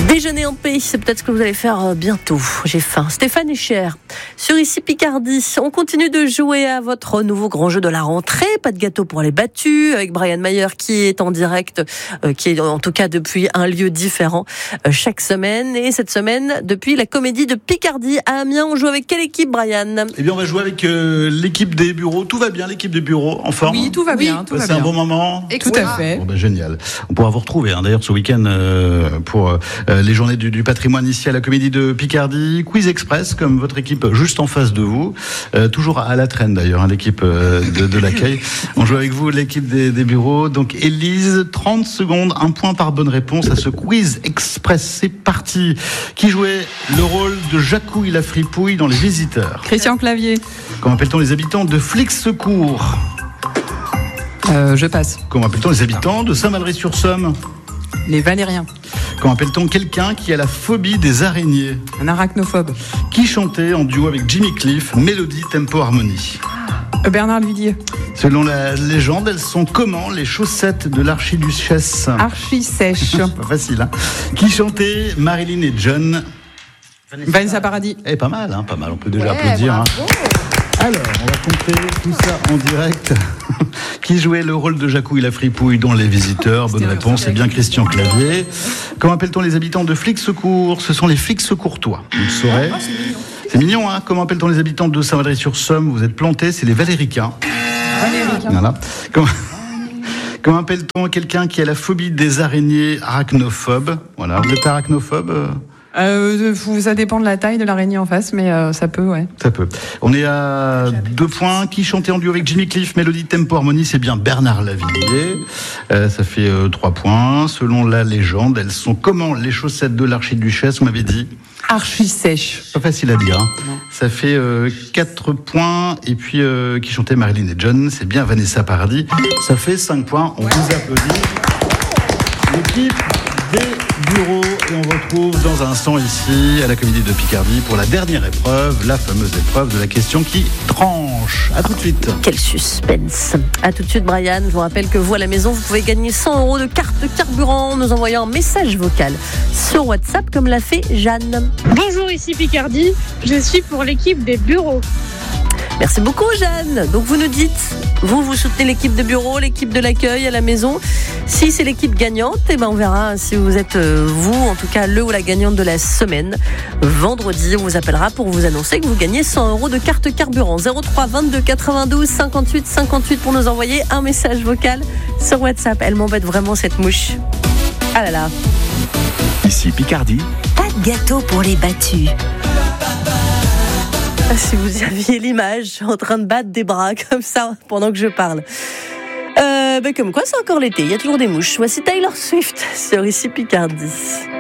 Déjeuner en paix, c'est peut-être ce que vous allez faire bientôt. J'ai faim. Stéphane est cher. Sur Ici Picardie, on continue de jouer à votre nouveau grand jeu de la rentrée. Pas de gâteau pour les battus, avec Brian Mayer qui est en direct, qui est en tout cas depuis un lieu différent chaque semaine. Et cette semaine, depuis la Comédie de Picardie à Amiens, on joue avec quelle équipe, Brian ? Eh bien, on va jouer avec l'équipe des bureaux. Tout va bien, l'équipe des bureaux, en forme ? Oui, tout va bien. Tout va c'est bien. un bon moment ? Tout à fait. Bon, génial. On pourra vous retrouver d'ailleurs ce week-end pour les journées du patrimoine ici à la Comédie de Picardie. Quiz Express, comme votre équipe juste en face de vous. Toujours à la traîne d'ailleurs, l'équipe de l'accueil. On joue avec vous, l'équipe des bureaux. Donc Élise, 30 secondes, un point par bonne réponse à ce Quiz Express. C'est parti. Qui jouait le rôle de Jacouille la fripouille dans Les Visiteurs ? Christian Clavier. Comment appelle-t-on les habitants de Flic Secours ? Je passe. Comment appelle-t-on les habitants de Saint-Valery-sur-Somme ? Les Valériens. Comment appelle-t-on quelqu'un qui a la phobie des araignées ? Un arachnophobe. Qui chantait en duo avec Jimmy Cliff, Mélodie, Tempo, Harmonie ? Bernard Villiers. Selon la légende, elles sont comment les chaussettes de l'archiduchesse ? Archi-sèche. Pas facile, hein ? Qui chantait Marilyn et John ? Vanessa Paradis. Pas mal, hein, pas mal. On peut déjà applaudir. Hein. Alors, on va compter tout ça en direct. Qui jouait le rôle de Jacouille la fripouille dans Les Visiteurs ? Bonne réponse, c'est bien Christian Clavier. Comment appelle-t-on les habitants de Flic Secours ? Ce sont les flics secourtois. Vous le saurez. C'est mignon, hein ? Comment appelle-t-on les habitants de Saint-Valery-sur-Somme ? Vous êtes plantés, c'est les Valéricains. Voilà. Comment appelle-t-on quelqu'un qui a la phobie des araignées ? Arachnophobe. Voilà. Vous êtes arachnophobe ? Ça dépend de la taille de l'araignée en face, mais ça peut, ouais. Ça peut. On est à 2 points. Qui chantait en duo avec Jimmy Cliff, Mélodie, Tempo, Harmonie ? C'est bien Bernard Lavilliers. Ça fait 3 points. Selon la légende, elles sont comment les chaussettes de l'archiduchesse ? Vous m'avez dit Archi-sèche. pas facile à dire. Hein. Ça fait 4 points. Et puis, qui chantait Marilyn et John ? C'est bien Vanessa Paradis. Ça fait 5 points. On vous applaudit. L'équipe des bureaux. Et on retrouve dans un instant ici à la Comédie de Picardie pour la dernière épreuve, la fameuse épreuve de la question qui tranche. À tout de suite. Quel suspense. À tout de suite, Brian. Je vous rappelle que vous, à la maison, vous pouvez gagner 100 € de carte carburant en nous envoyant un message vocal sur WhatsApp, comme l'a fait Jeanne. Bonjour, ici Picardie. Je suis pour l'équipe des bureaux. Merci beaucoup, Jeanne. Donc, vous nous dites, vous soutenez l'équipe de bureau, l'équipe de l'accueil à la maison. Si c'est l'équipe gagnante, on verra si vous êtes, vous, en tout cas, le ou la gagnante de la semaine. Vendredi, on vous appellera pour vous annoncer que vous gagnez 100 € de carte carburant. 03 22 92 58 58 pour nous envoyer un message vocal sur WhatsApp. Elle m'embête vraiment, cette mouche. Ah là là. Ici Picardie. Pas de gâteau pour les battus. Si vous aviez l'image en train de battre des bras comme ça pendant que je parle. Comme quoi, c'est encore l'été, il y a toujours des mouches. Voici Taylor Swift sur Ici Picardie.